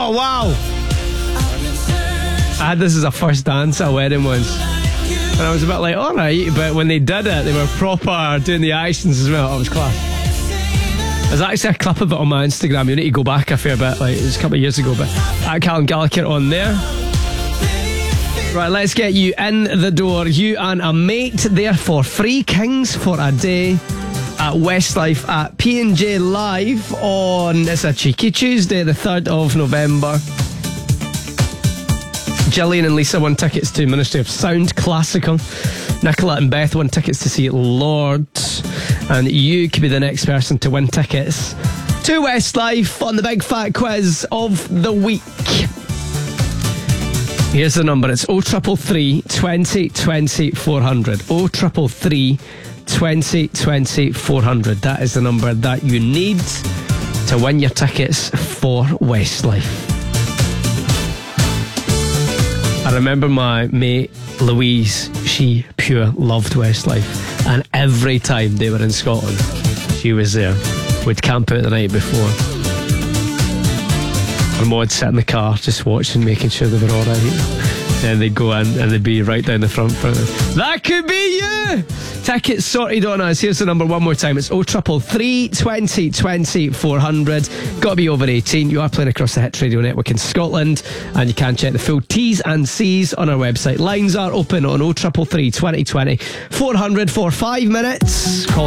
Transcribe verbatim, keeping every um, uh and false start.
Oh, wow. I had this as a first dance at a wedding once. And I was a bit like, all right. But when they did it, they were proper doing the actions as well. It was class. There's actually a clip of it on my Instagram. You need to go back a fair bit. Like, it was a couple of years ago. But at Callum Gallagher on there. Right, let's get you in the door. You and a mate there for Free Kings for a day at Westlife at P and J Live on, it's a cheeky Tuesday, the third of November. Gillian and Lisa won tickets to Ministry of Sound Classical. Nicola and Beth won tickets to see Lord. And you could be the next person to win tickets to Westlife on the big fat quiz of the week. Here's the number. It's oh triple three, twenty, twenty, four hundred. oh triple three, twenty, twenty, four hundred. That is the number that you need to win your tickets for Westlife. I remember my mate Louise, she pure loved Westlife, and every time they were in Scotland she was there. We'd camp out the night before. Our mod sit in the car just watching, making sure they were alright. Then they'd go in and they'd be right down the front front. That could be you! Tickets sorted on us. Here's the number one more time. It's oh triple three, twenty, twenty, four hundred. Got to be over eighteen. You are playing across the Hits Radio Network in Scotland, and you can check the full T's and C's on our website. Lines are open on oh triple three, twenty, twenty, four hundred for five minutes. Call